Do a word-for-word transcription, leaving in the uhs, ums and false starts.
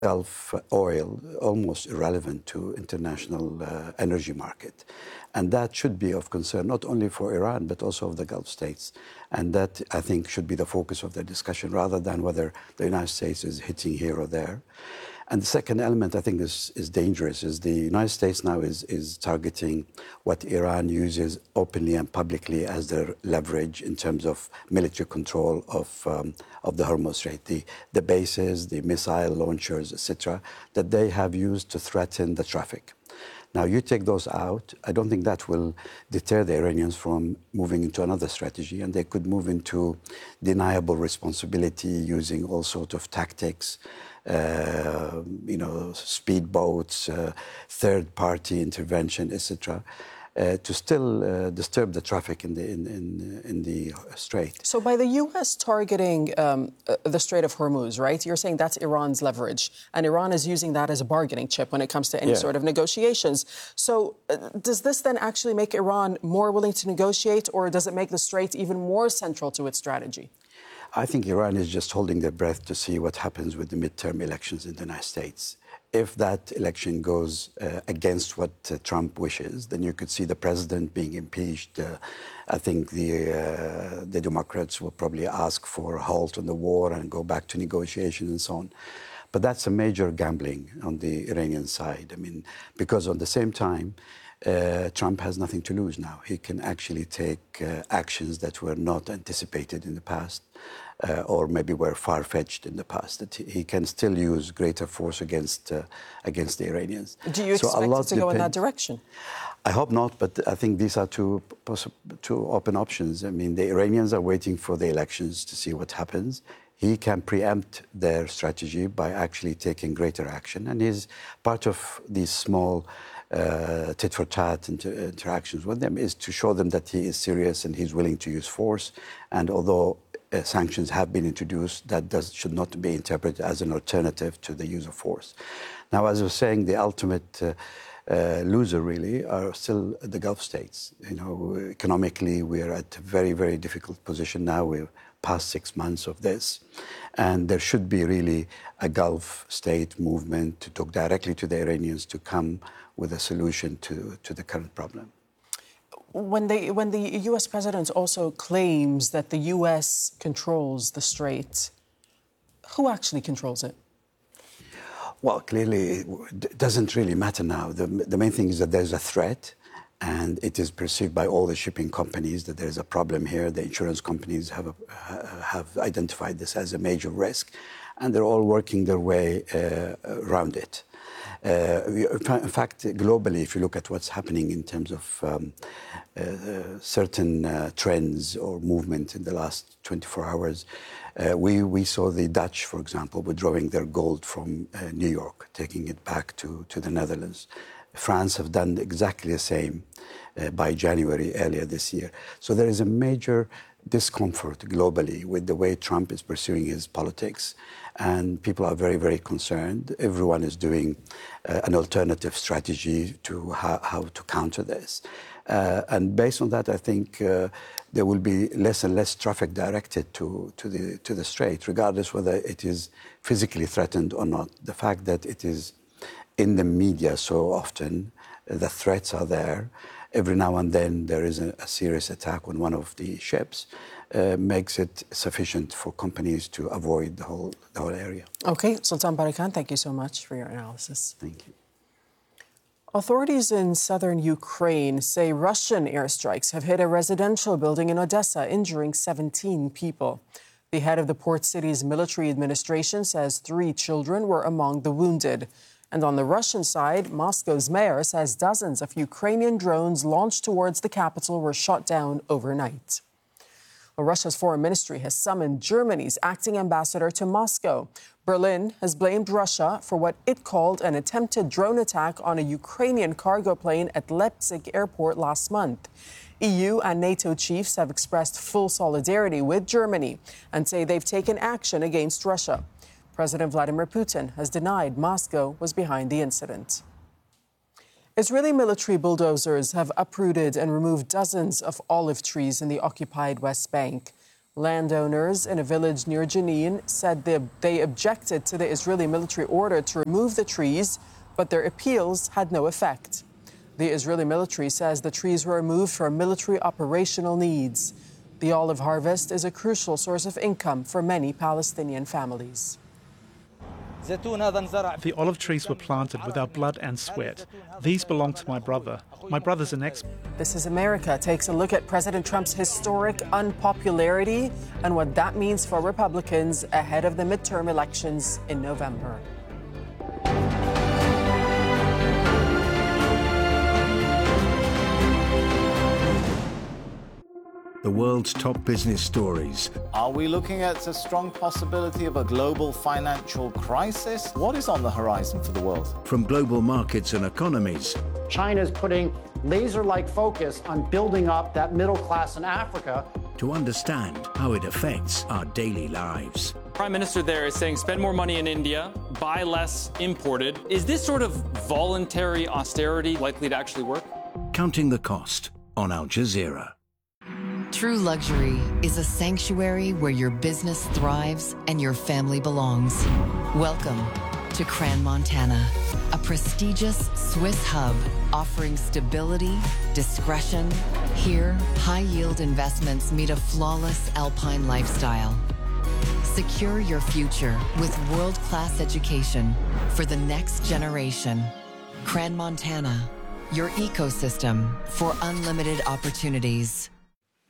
Gulf oil almost irrelevant to international uh, energy market. And that should be of concern, not only for Iran, but also of the Gulf states. And that, I think, should be the focus of the discussion rather than whether the United States is hitting here or there. And the second element, I think, is, is dangerous, is the United States now is, is targeting what Iran uses openly and publicly as their leverage in terms of military control of, um, of the Hormuz Strait, the, the bases, the missile launchers, et cetera, that they have used to threaten the traffic. Now, you take those out, I don't think that will deter the Iranians from moving into another strategy, and they could move into deniable responsibility using all sorts of tactics, uh, you know, speedboats, uh, third-party intervention, et cetera, uh, to still uh, disturb the traffic in the in in, in the Strait. So, by the U S targeting um, uh, the Strait of Hormuz, right? You're saying that's Iran's leverage, and Iran is using that as a bargaining chip when it comes to any yeah. sort of negotiations. So, uh, does this then actually make Iran more willing to negotiate, or does it make the Strait even more central to its strategy? I think Iran is just holding their breath to see what happens with the midterm elections in the United States. If that election goes uh, against what uh, Trump wishes, then you could see the president being impeached. Uh, I think the, uh, the Democrats will probably ask for a halt on the war and go back to negotiations and so on. But that's a major gambling on the Iranian side. I mean, because at the same time, Uh, Trump has nothing to lose now. He can actually take uh, actions that were not anticipated in the past, uh, or maybe were far-fetched in the past. That he, he can still use greater force against uh, against the Iranians. Do you so expect it to go in that direction? I hope not, but I think these are two two open options. I mean, the Iranians are waiting for the elections to see what happens. He can preempt their strategy by actually taking greater action, and he's part of these small Uh, tit-for-tat inter interactions with them is to show them that he is serious and he's willing to use force. And although uh, sanctions have been introduced, that does, should not be interpreted as an alternative to the use of force. Now, as I was saying, the ultimate uh, uh, loser really are still the Gulf states. You know, economically, we are at a very, very difficult position now. We're past six months of this. And there should be really a Gulf state movement to talk directly to the Iranians to come with a solution to, to the current problem. When, they, when the U S president also claims that the U S controls the Strait, who actually controls it? Well, clearly, it doesn't really matter now. The, the main thing is that there's a threat, and it is perceived by all the shipping companies that there's a problem here. The insurance companies have, a, have identified this as a major risk, and they're all working their way uh, around it. Uh, in fact, globally, if you look at what's happening in terms of um, uh, certain uh, trends or movement in the last twenty-four hours, uh, we, we saw the Dutch, for example, withdrawing their gold from uh, New York, taking it back to, to the Netherlands. France have done exactly the same uh, by January earlier this year. So there is a major discomfort globally with the way Trump is pursuing his politics. And people are very, very concerned. Everyone is doing uh, an alternative strategy to how, how to counter this. Uh, and based on that, I think uh, there will be less and less traffic directed to, to, the, to the Strait, regardless whether it is physically threatened or not. The fact that it is in the media so often, uh, the threats are there. Every now and then there is a, a serious attack on one of the ships. Uh, makes it sufficient for companies to avoid the whole, the whole area. Okay, Sultan Barikan, thank you so much for your analysis. Thank you. Authorities in southern Ukraine say Russian airstrikes have hit a residential building in Odessa, injuring seventeen people. The head of the port city's military administration says three children were among the wounded. And on the Russian side, Moscow's mayor says dozens of Ukrainian drones launched towards the capital were shot down overnight. Well, Russia's foreign ministry has summoned Germany's acting ambassador to Moscow. Berlin has blamed Russia for what it called an attempted drone attack on a Ukrainian cargo plane at Leipzig airport last month. E U and NATO chiefs have expressed full solidarity with Germany and say they've taken action against Russia. President Vladimir Putin has denied Moscow was behind the incident. Israeli military bulldozers have uprooted and removed dozens of olive trees in the occupied West Bank. Landowners in a village near Jenin said they, they objected to the Israeli military order to remove the trees, but their appeals had no effect. The Israeli military says the trees were removed for military operational needs. The olive harvest is a crucial source of income for many Palestinian families. The olive trees were planted with our blood and sweat. These belong to my brother. My brother's an expert. This is America takes a look at President Trump's historic unpopularity and what that means for Republicans ahead of the midterm elections in November. The world's top business stories. Are we looking at a strong possibility of a global financial crisis? What is on the horizon for the world? From global markets and economies. China is putting laser-like focus on building up that middle class in Africa. To understand how it affects our daily lives. Prime Minister there is saying spend more money in India, buy less imported. Is this sort of voluntary austerity likely to actually work? Counting the cost on Al Jazeera. True luxury is a sanctuary where your business thrives and your family belongs. Welcome to Crans-Montana, a prestigious Swiss hub offering stability, discretion. Here, high-yield investments meet a flawless alpine lifestyle. Secure your future with world-class education for the next generation. Crans-Montana, your ecosystem for unlimited opportunities.